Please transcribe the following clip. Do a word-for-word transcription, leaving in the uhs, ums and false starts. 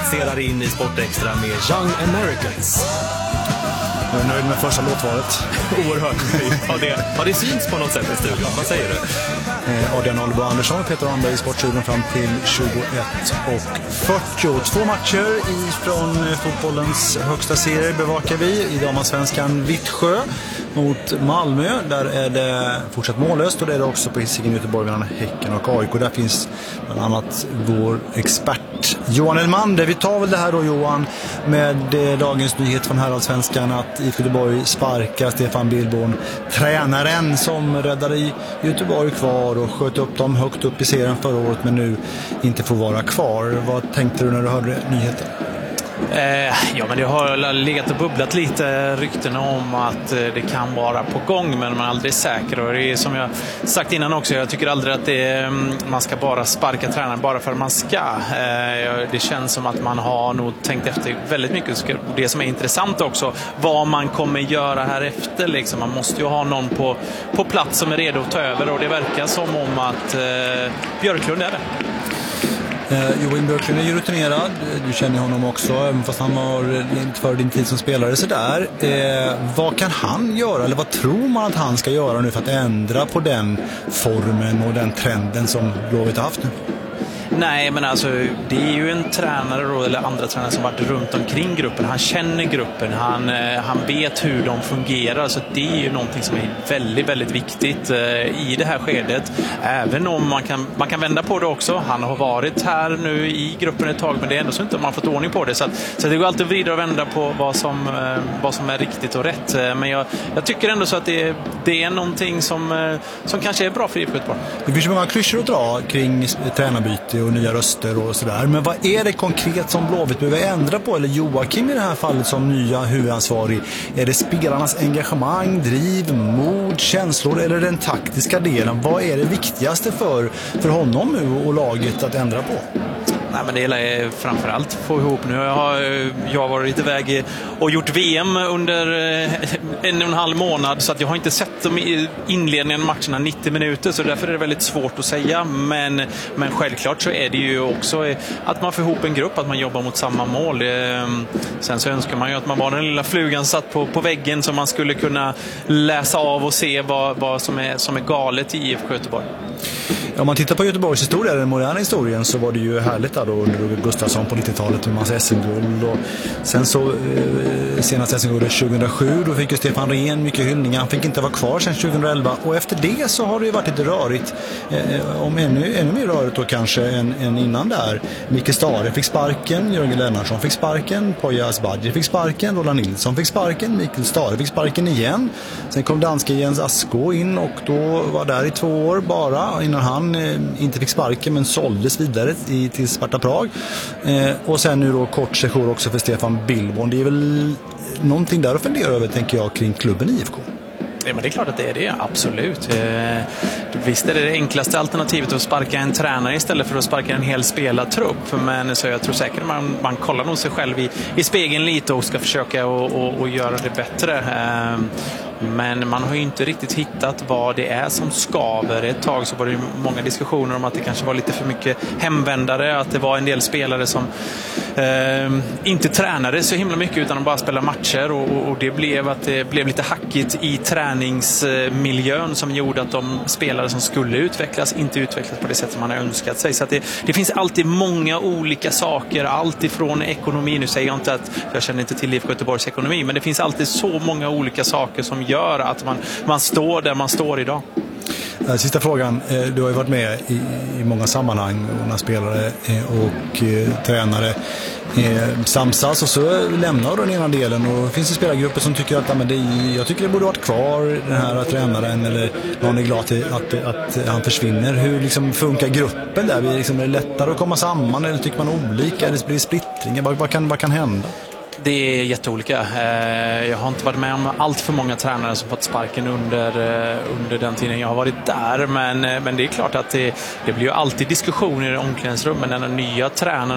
spacerar in i Sportextra med Young Americans. Jag är nöjd med första låtvalet. Oerhört nöjd. Har det, har det syns på något sätt i studion? Vad säger du? Eh, Adrian Olbo Andersson och Peter Anderberg i Sportstudion fram till tjugoett och fyrtiotvå matcher från fotbollens högsta serie bevakar vi. I damallsvenskan Vittsjö mot Malmö. Där är det fortsatt mållöst och det är det också på Hisingen Göteborg mellan Häcken och A I K. Där finns bland annat vår expert Johan Elmander. Vi tar väl det här då, Johan, med eh, dagens nyhet från herrallsvenskan att I F K Göteborg sparkar Stefan Billborn, tränaren som räddade Göteborg kvar och sköt upp dem högt upp i serien förra året men nu inte får vara kvar. Vad tänkte du när du hörde nyheten? Eh, ja, men det har legat och bubblat lite ryktena om att eh, det kan vara på gång, men man är aldrig säker. Och det är som jag sagt innan också, jag tycker aldrig att det är, man ska bara sparka tränaren bara för att man ska. Eh, det känns som att man har nog tänkt efter väldigt mycket. Det som är intressant också, vad man kommer göra här efter. Liksom. Man måste ju ha någon på, på plats som är redo att ta över, och det verkar som om att eh, Björklund är det. Eh, Johan Björklund är ju rutinerad, du känner honom också, även fast han har inte för din tid som spelare så där. Eh, vad kan han göra, eller vad tror man att han ska göra nu för att ändra på den formen och den trenden som Blåvitt har haft nu? Nej, men alltså det är ju en tränare då, eller andra tränare som varit runt omkring gruppen. Han känner gruppen, han, eh, han vet hur de fungerar, så det är ju någonting som är väldigt, väldigt viktigt eh, i det här skedet. Även om man kan, man kan vända på det också. Han har varit här nu i gruppen ett tag, men det är ändå så inte att man har fått ordning på det. Så, att, så det går alltid att vrida och vända på vad som, eh, vad som är riktigt och rätt. Men jag, jag tycker ändå så att det, det är någonting som, eh, som kanske är bra för I F K Göteborg. Det finns ju många klyschor att dra kring tränarbyte och nya röster och sådär. Men vad är det konkret som Blåvitt behöver ändra på? Eller Joakim i det här fallet som nya huvudansvarig. Är det spelarnas engagemang, driv, mod, känslor eller den taktiska delen? Vad är det viktigaste för, för honom nu och laget att ändra på? Nej, men det är framförallt få ihop nu. Jag har, jag har varit iväg och gjort V M under en och en halv månad, så att jag har inte sett dem i inledningen av matcherna nittio minuter, så därför är det väldigt svårt att säga. Men, men självklart så är det ju också att man får ihop en grupp, att man jobbar mot samma mål. Sen så önskar man ju att man var den lilla flugan satt på, på väggen som man skulle kunna läsa av och se vad, vad som, är, som är galet i I F K Göteborg. Om man tittar på Göteborgs historia, den moderna historien, så var det ju härligt där då under Roger Gustafsson på nittiotalet med massa S M-guld. Och sen så eh, senast S M-guldet tjugohundrasju, då fick ju Stefan Rehn mycket hyllningar. Han fick inte vara kvar sen tjugohundraelva. Och efter det så har det ju varit lite rörigt, eh, om ännu, ännu mer rörigt då kanske än, än innan där. Micke Stare fick sparken, Jörgen Lennartsson fick sparken, Poya Asbadji fick sparken, Roland Nilsson fick sparken, Mikael Stare fick sparken igen. Sen kom danske Jens Asko in och då var där i två år bara innan han inte fick sparken men såldes vidare i, till Sparta Prag. Eh, och sen nu då kort session också för Stefan Billborn. Det är väl någonting där att fundera över, tänker jag, kring klubben I F K. Ja, men det är klart att det är det, absolut. Eh, visst är det det enklaste alternativet att sparka en tränare istället för att sparka en hel spelartrupp. Men så jag tror säkert man, man kollar nog sig själv i, i spegeln lite och ska försöka och, och, och göra det bättre. Eh, Men man har ju inte riktigt hittat vad det är som skaver. Ett tag så var det många diskussioner om att det kanske var lite för mycket hemvändare. Att det var en del spelare som eh, inte tränade så himla mycket utan de bara spelade matcher. Och, och det blev att det blev lite hackigt i träningsmiljön som gjorde att de spelare som skulle utvecklas inte utvecklas på det sätt som man har önskat sig. Så att det, det finns alltid många olika saker. Allt ifrån ekonomi. Nu säger jag inte att jag känner inte till I F K Göteborgs ekonomi. Men det finns alltid så många olika saker som gör att man, man står där man står idag. Sista frågan. Du har ju varit med i, i många sammanhang, många spelare och eh, tränare eh, samsas och så lämnar du den ena delen och finns det spelargrupper som tycker att ja, men det, jag tycker det borde varit kvar den här tränaren eller någon är glad till att, att, att han försvinner. Hur liksom funkar gruppen där? Liksom, är det lättare att komma samman eller tycker man olika? Eller blir det splittring? Vad, vad, kan, vad kan hända? Det är jätteolika. Jag har inte varit med om allt för många tränare som fått sparken under, under den tiden jag har varit där. Men, men det är klart att det, det blir ju alltid diskussioner i omklädningsrummen när den nya tränaren